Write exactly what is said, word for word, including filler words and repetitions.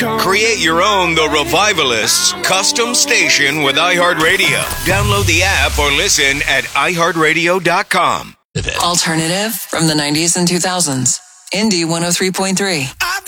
Create your own The Revivalists custom station with iHeartRadio. Download the app or listen at i heart radio dot com. Alternative from the nineties and two thousands. Indie one oh three point three.